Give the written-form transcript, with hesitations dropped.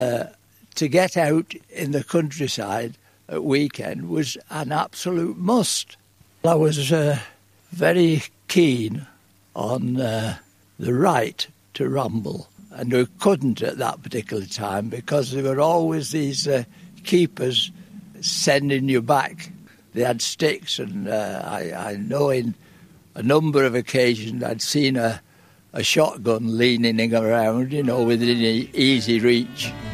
To get out in the countryside at weekend was an absolute must. I was very keen on the right to ramble, and we couldn't at that particular time because there were always these keepers sending you back. They had sticks, and I know in a number of occasions I'd seen a shotgun leaning around, within easy reach.